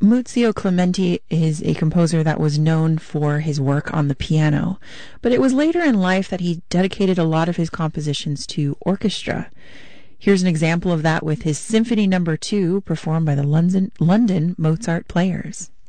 Muzio Clementi is a composer that was known for his work on the piano, but it was later in life that he dedicated a lot of his compositions to orchestra. Here's an example of that with his Symphony No. 2 performed by the London Mozart Players.